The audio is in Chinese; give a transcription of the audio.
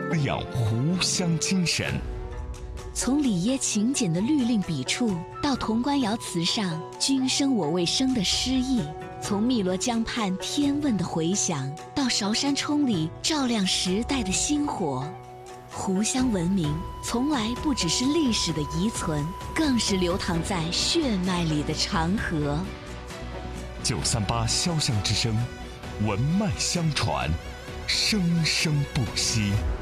滋养湖湘精神。 从里耶勤俭的律令笔触，到潼关窑瓷上君生我未生的诗意；从汨罗江畔天问的回响，到韶山冲里照亮时代的星火。湖湘文明从来不只是历史的遗存，更是流淌在血脉里的长河。 938潇湘之声，文脉相传，生生不息。